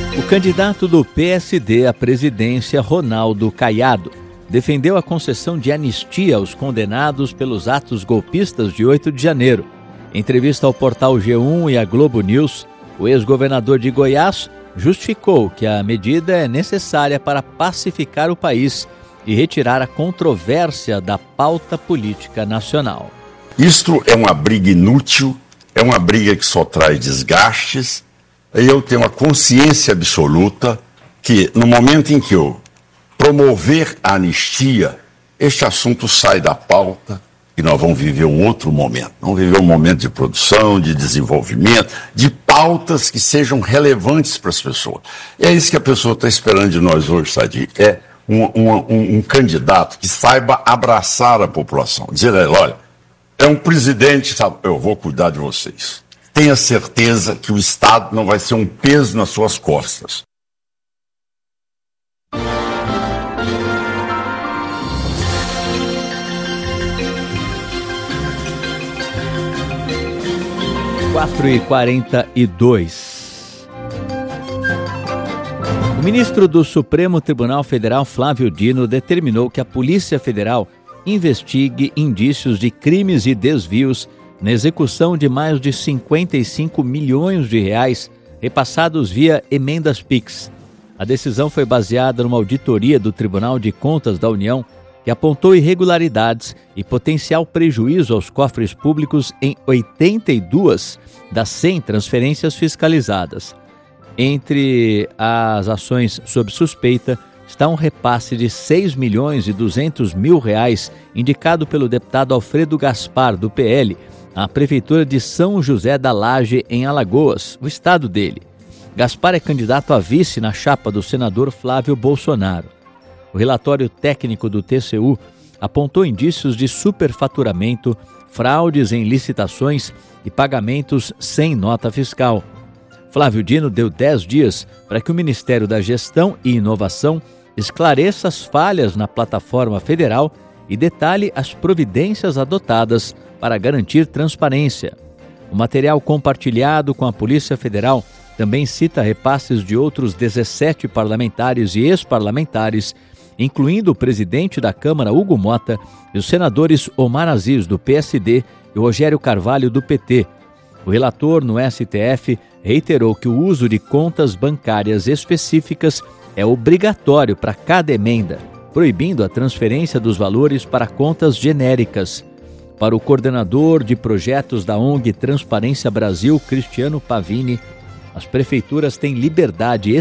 O candidato do PSD à presidência, Ronaldo Caiado, defendeu a concessão de anistia aos condenados pelos atos golpistas de 8 de janeiro. Em entrevista ao portal G1 e à Globo News, o ex-governador de Goiás justificou que a medida é necessária para pacificar o país e retirar a controvérsia da pauta política nacional. Isto é uma briga inútil, é uma briga que só traz desgastes. E eu tenho a consciência absoluta que no momento em que eu promover a anistia, este assunto sai da pauta e nós vamos viver um outro momento. Vamos viver um momento de produção, de desenvolvimento, de pautas que sejam relevantes para as pessoas. E é isso que a pessoa está esperando de nós hoje, Sadi. É um candidato que saiba abraçar a população. Dizer a ela, olha, é um presidente, sabe, eu vou cuidar de vocês. Tenha certeza que o Estado não vai ser um peso nas suas costas. Quatro e 42. O ministro do Supremo Tribunal Federal, Flávio Dino, determinou que a Polícia Federal investigue indícios de crimes e desvios na execução de mais de 55 milhões de reais repassados via emendas PIX. A decisão foi baseada numa auditoria do Tribunal de Contas da União, que apontou irregularidades e potencial prejuízo aos cofres públicos em 82 das 100 transferências fiscalizadas. Entre as ações sob suspeita está um repasse de 6 milhões e 200 mil reais indicado pelo deputado Alfredo Gaspar, do PL, à Prefeitura de São José da Laje, em Alagoas, o estado dele. Gaspar é candidato a vice na chapa do senador Flávio Bolsonaro. O relatório técnico do TCU apontou indícios de superfaturamento, fraudes em licitações e pagamentos sem nota fiscal. Flávio Dino deu 10 dias para que o Ministério da Gestão e Inovação esclareça as falhas na plataforma federal e detalhe as providências adotadas para garantir transparência. O material compartilhado com a Polícia Federal também cita repasses de outros 17 parlamentares e ex-parlamentares, incluindo o presidente da Câmara, Hugo Mota, e os senadores Omar Aziz, do PSD, e Rogério Carvalho, do PT. O relator no STF reiterou que o uso de contas bancárias específicas é obrigatório para cada emenda, proibindo a transferência dos valores para contas genéricas. Para o coordenador de projetos da ONG Transparência Brasil, Cristiano Pavini, as prefeituras têm liberdade